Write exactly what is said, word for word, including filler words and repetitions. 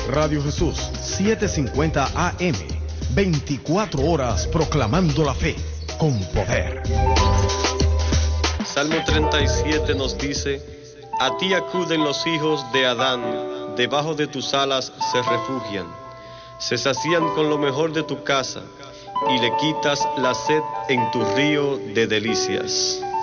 Radio Jesús, setecientos cincuenta A M. veinticuatro horas proclamando la fe con poder. Salmo treinta y siete nos dice: a ti acuden los hijos de Adán, debajo de tus alas se refugian. Se sacían con lo mejor de tu casa y le quitas la sed en tu río de delicias.